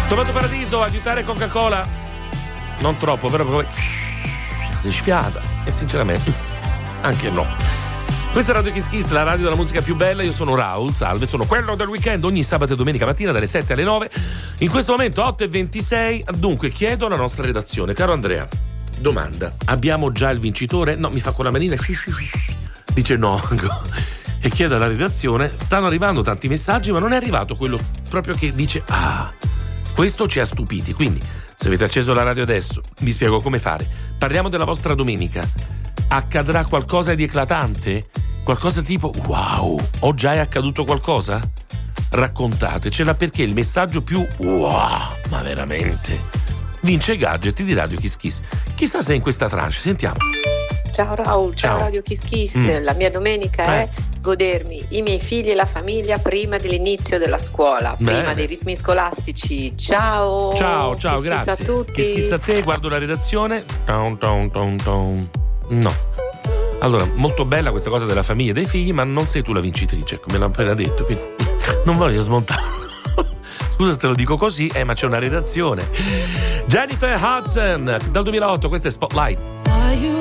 Tommaso Paradiso, agitare Coca-Cola. Non troppo, però come si sfiata. E sinceramente anche no. Questa è Radio Kiss Kiss, la radio della musica più bella. Io sono Raul, salve, sono quello del weekend, ogni sabato e domenica mattina dalle 7 alle 9. In questo momento 8:26. Dunque chiedo alla nostra redazione, caro Andrea, domanda: abbiamo già il vincitore? No, mi fa con la manina, sì. Dice no. E chiedo alla redazione, stanno arrivando tanti messaggi, ma non è arrivato quello proprio che dice questo ci ha stupiti. Quindi se avete acceso la radio adesso, vi spiego come fare. Parliamo della vostra domenica. Accadrà qualcosa di eclatante? Qualcosa tipo wow, o già è accaduto qualcosa? Raccontatecela, perché il messaggio più wow, ma veramente, vince i gadget di Radio Kiss Kiss. Chissà se è in questa tranche, sentiamo. Ciao Raul, ciao Radio Kiss Kiss. La mia domenica è godermi i miei figli e la famiglia prima dell'inizio della scuola, prima dei ritmi scolastici. Ciao, grazie. Kiss a tutti. Kiss Kiss a te, guardo la redazione. No. Allora, molto bella questa cosa della famiglia e dei figli, ma non sei tu la vincitrice, come l'ho appena detto, quindi non voglio smontarlo. Scusa se te lo dico così, ma c'è una redazione. Jennifer Hudson, dal 2008, questa è Spotlight. Are you